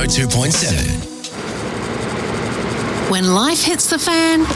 102.7. When life hits the fan,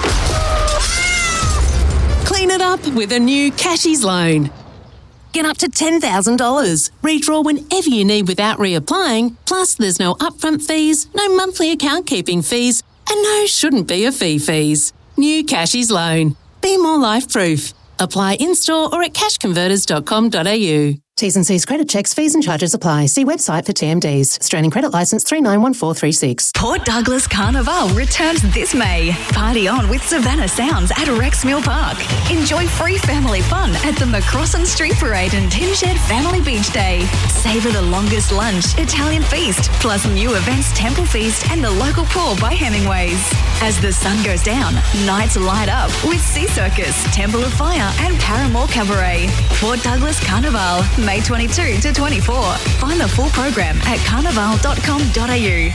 clean it up with a new Cashies loan. Get up to $10,000. Redraw whenever you need without reapplying. Plus, there's no upfront fees, no monthly account keeping fees, and no shouldn't be a fees. New Cashies loan. Be more life-proof. Apply in-store or at cashconverters.com.au. T's and C's credit checks, fees and charges apply. See website for TMDs. Australian Credit Licence 391436. Port Douglas Carnival returns this May. Party on with Savannah Sounds at Rex Mill Park. Enjoy free family fun at the Macrossan Street Parade and Tin Shed Family Beach Day. Savour the longest lunch, Italian feast, plus new events Temple Feast and the local pool by Hemingways. As the sun goes down, nights light up with Sea Circus, Temple of Fire and Paramore Cabaret. Port Douglas Carnival, May 22 to 24. Find the full program at carnival.com.au.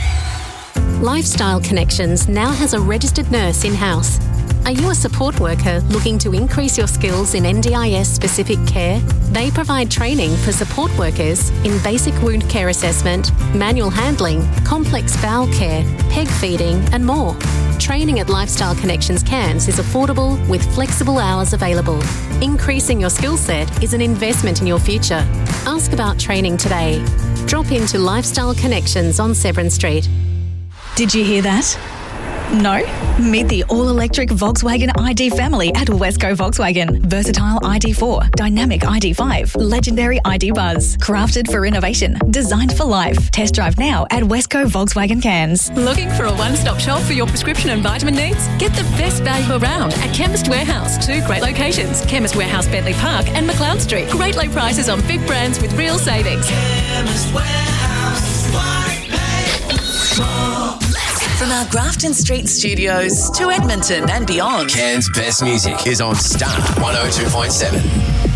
Lifestyle Connections now has a registered nurse in-house. Are you a support worker looking to increase your skills in NDIS-specific care? They provide training for support workers in basic wound care assessment, manual handling, complex bowel care, peg feeding and more. Training at Lifestyle Connections Cairns is affordable with flexible hours available. Increasing your skill set is an investment in your future. Ask about training today. Drop into Lifestyle Connections on Severn Street. Did you hear that? No? Meet the all-electric Volkswagen ID family at Wesco Volkswagen. Versatile ID4, dynamic ID5, legendary ID Buzz. Crafted for innovation, designed for life. Test drive now at Wesco Volkswagen Cairns. Looking for a one-stop shop for your prescription and vitamin needs? Get the best value around at Chemist Warehouse. 2 great locations, Chemist Warehouse Bentley Park and McLeod Street. Great low prices on big brands with real savings. Chemist Warehouse. Why pay more? From our Grafton Street studios to Edmonton and beyond. Cairns' best music is on Star 102.7.